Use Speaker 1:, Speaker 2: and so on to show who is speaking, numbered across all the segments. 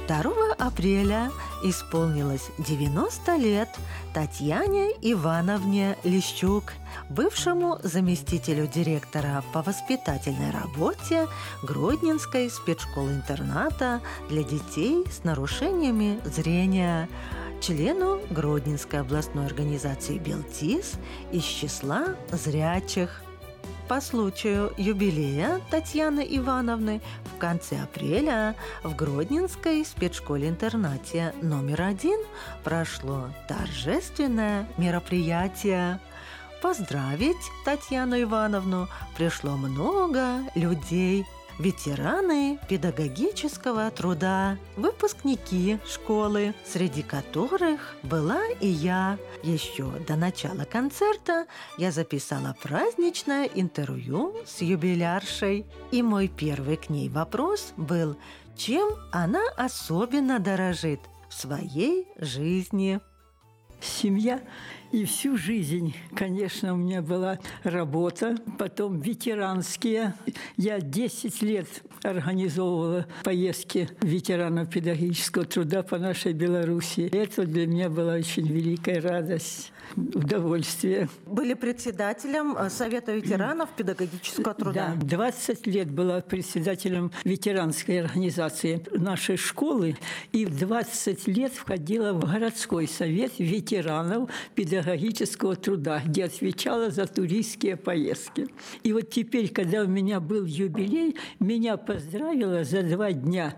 Speaker 1: 2 апреля исполнилось 90 лет Татьяне Ивановне Лещук, бывшему заместителю директора по воспитательной работе Гродненской спецшколы-интерната для детей с нарушениями зрения, члену Гродненской областной организации «Белтис» из числа зрячих. По случаю юбилея Татьяны Ивановны в конце апреля в Гродненской спецшколе-интернате номер 1 прошло торжественное мероприятие. Поздравить Татьяну Ивановну пришло много людей. Ветераны педагогического труда, выпускники школы, среди которых была и я. Еще до начала концерта я записала праздничное интервью с юбиляршей. И мой первый к ней вопрос был, чем она особенно дорожит в своей жизни.
Speaker 2: Семья. И всю жизнь, конечно, у меня была работа, потом ветеранские. Я 10 лет организовывала поездки ветеранов педагогического труда по нашей Беларуси. Это для меня была очень великая радость, удовольствие.
Speaker 1: Были председателем Совета ветеранов педагогического труда.
Speaker 2: Да, 20 лет была председателем ветеранской организации нашей школы. И 20 лет входила в городской совет ветеранов педагогического труда, где отвечала за туристские поездки. И вот теперь, когда у меня был юбилей, меня поздравило за 2 дня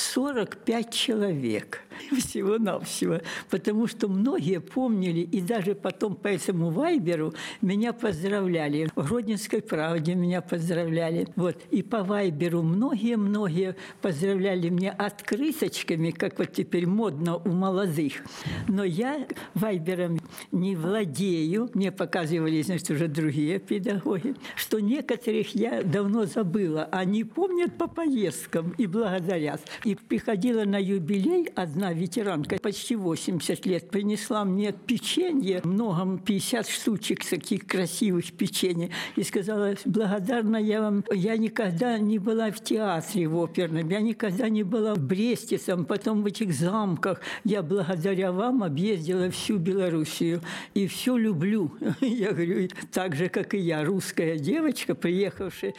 Speaker 2: 45 человек. Всего-навсего. Потому что многие помнили, и даже потом по этому вайберу меня поздравляли. В «Гродненской правде» меня поздравляли. Вот. И по вайберу многие поздравляли меня открыточками, как вот теперь модно у молодых. Но я вайбером не владею. Мне показывали, значит, уже другие педагоги, что некоторых я давно забыла. Они помнят по поездкам и благодарят. И приходила на юбилей одна ветеранка, почти 80 лет, принесла мне печенье, много, 50 штучек таких красивых печенье, и сказала: благодарна я вам, я никогда не была в театре в оперном, я никогда не была в Бресте, потом в этих замках, я благодаря вам объездила всю Белоруссию и все люблю. Я говорю, так же, как и я, русская девочка, приехавшая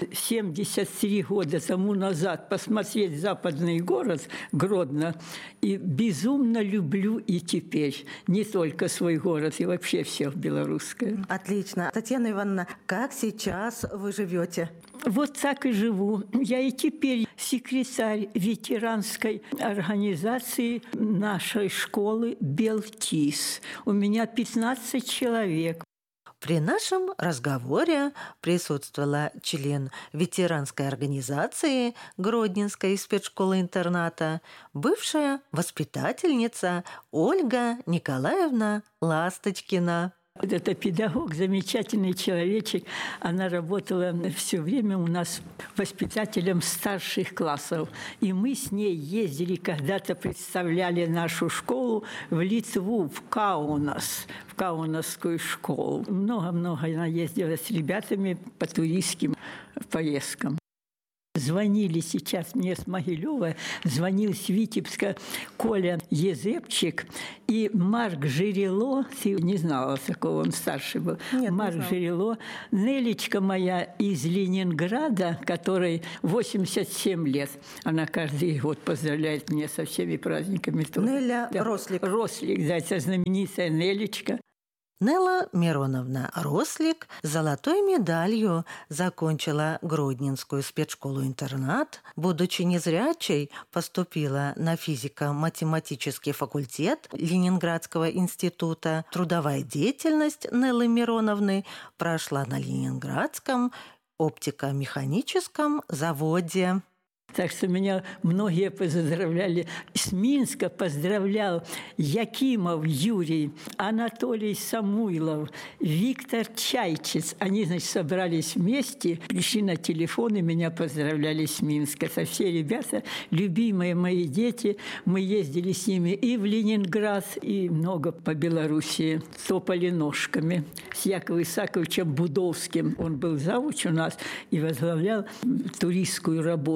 Speaker 2: 73 года тому назад посмотреть западный город Гродно, и безумно люблю и теперь не только свой город, и вообще все белорусское.
Speaker 1: Отлично. Татьяна Ивановна, как сейчас вы живете?
Speaker 2: Вот так и живу. Я и теперь секретарь ветеранской организации нашей школы «Белтис». У меня 15 человек.
Speaker 1: При нашем разговоре присутствовала член ветеранской организации Гродненской спецшколы-интерната, бывшая воспитательница Ольга Николаевна Ласточкина.
Speaker 2: Вот это педагог, замечательный человечек. Она работала все время у нас воспитателем старших классов. И мы с ней ездили, когда-то представляли нашу школу в Литву, в Каунас, в Каунасскую школу. Много-много она ездила с ребятами по туристским поездкам. Звонили сейчас мне с Могилёва, звонил с Витебска Коля Езепчик и Марк Жирило, ты не знала такого, он старший был.
Speaker 1: Нет,
Speaker 2: Марк Жирило, Нелечка моя из Ленинграда, которой 87 лет. Она каждый год поздравляет меня со всеми праздниками.
Speaker 1: Неля
Speaker 2: да.
Speaker 1: Рослик.
Speaker 2: Рослик, да, это знаменитая Нелечка.
Speaker 1: Нелла Мироновна Рослик золотой медалью закончила Гродненскую спецшколу-интернат. Будучи незрячей, поступила на физико-математический факультет Ленинградского института. Трудовая деятельность Неллы Мироновны прошла на Ленинградском оптико-механическом заводе.
Speaker 2: Так что меня многие поздравляли. С Минска поздравлял Якимов Юрий, Анатолий Самуйлов, Виктор Чайчиц. Они, значит, собрались вместе, пришли на телефон и меня поздравляли с Минска. Это все ребята, любимые мои дети. Мы ездили с ними и в Ленинград, и много по Белоруссии. Топали ножками с Яковом Исаковичем Будовским. Он был завуч у нас и возглавлял туристскую работу.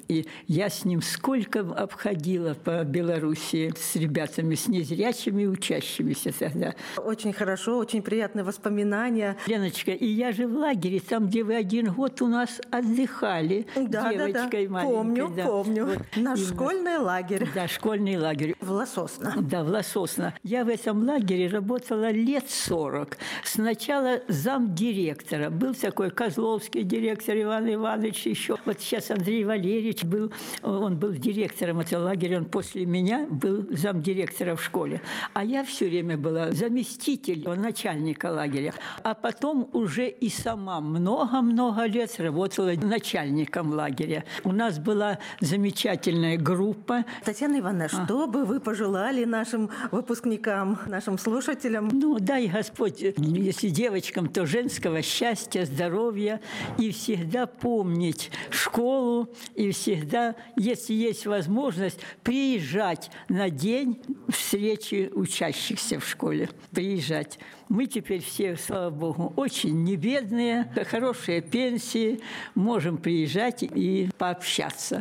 Speaker 2: И я с ним сколько обходила по Белоруссии с ребятами, с незрячими учащимися тогда.
Speaker 1: Очень хорошо, очень приятные воспоминания.
Speaker 2: Леночка, и я же в лагере, там, где вы 1 год у нас отдыхали, девочкой маленькой.
Speaker 1: Помню.
Speaker 2: Вот.
Speaker 1: Наш школьный лагерь.
Speaker 2: Да, школьный лагерь.
Speaker 1: В Лососно.
Speaker 2: Да, в Лососно. Я в этом лагере работала лет 40. Сначала замдиректора. Был такой Козловский директор Иван Иванович еще. Вот сейчас Андрей Валерьевич был. Он был директором этого лагеря. Он после меня был замдиректора в школе. А я все время была заместителем начальника лагеря. А потом уже и сама много-много лет работала начальником лагеря. У нас была замечательная группа.
Speaker 1: Татьяна Ивановна, что бы вы пожелали нашим выпускникам, нашим слушателям?
Speaker 2: Ну, дай Господь, если девочкам, то женского счастья, здоровья. И всегда помнить школу. И всегда, если есть возможность, приезжать на день встречи учащихся в школе. Приезжать. Мы теперь все, слава Богу, очень не бедные, хорошие пенсии. Можем приезжать и пообщаться.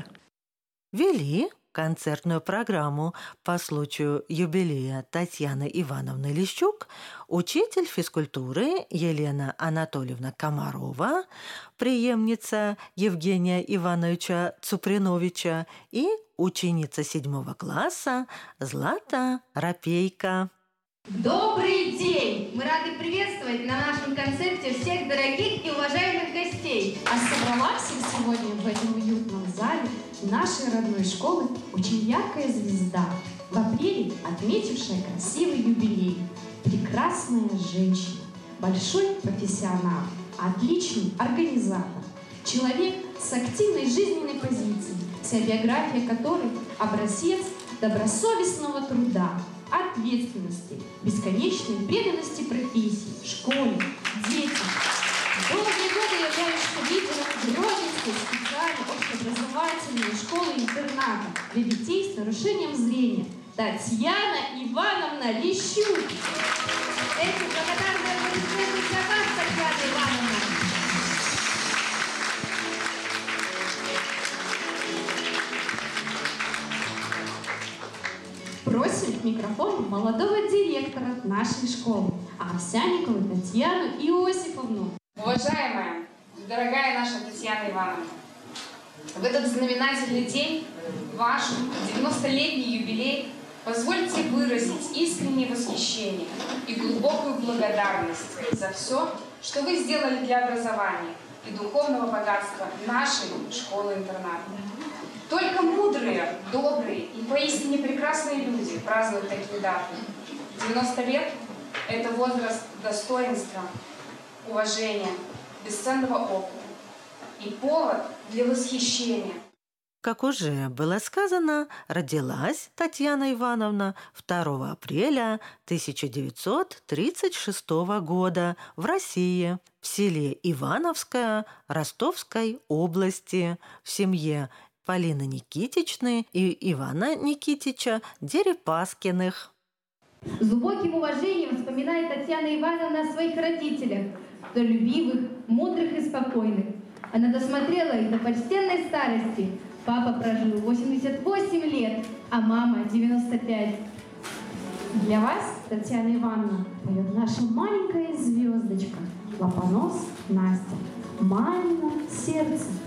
Speaker 1: Вели концертную программу по случаю юбилея Татьяны Ивановны Лещук учитель физкультуры Елена Анатольевна Комарова, преемница Евгения Ивановича Цуприновича и ученица 7 класса Злата Рапейко.
Speaker 3: Добрый день! Мы рады приветствовать на нашем концерте всех дорогих и уважаемых гостей.
Speaker 4: А собралась их сегодня в этом уютном зале нашей родной школы очень яркая звезда, в апреле отметившая красивый юбилей. Прекрасная женщина, большой профессионал, отличный организатор, человек с активной жизненной позицией, вся биография которой – образец добросовестного труда, ответственности, бесконечной преданности профессии, школе, детям. Долгие годы являешься лидером Гродненской специальной общеобразовательной школы-интерната для детей с нарушением зрения Татьяна Ивановна Лещук. Эти благодарные аплодисменты для вас, Татьяна Ивановна. Просим к микрофону молодого директора нашей школы, Овсянникову Татьяну Иосифовну.
Speaker 5: Уважаемая, дорогая наша Татьяна Ивановна, в этот знаменательный день, ваш 90-летний юбилей, позвольте выразить искреннее восхищение и глубокую благодарность за все, что вы сделали для образования и духовного богатства нашей школы-интерната. Только мудрые, добрые и поистине прекрасные люди празднуют такие даты. 90 лет – это возраст достоинства, уважения, бесценного опыта и повод для восхищения.
Speaker 1: Как уже было сказано, родилась Татьяна Ивановна 2 апреля 1936 года в России, в селе Ивановское Ростовской области, в семье Полины Никитичны и Ивана Никитича Дерипаскиных.
Speaker 3: С глубоким уважением вспоминает Татьяна Ивановна о своих родителях, трудолюбивых, мудрых и спокойных. Она досмотрела их до почтенной старости. Папа прожил 88 лет, а мама 95.
Speaker 4: Для вас, Татьяна Ивановна, поет наша маленькая звездочка, лопонос Настя. «Мамино сердце».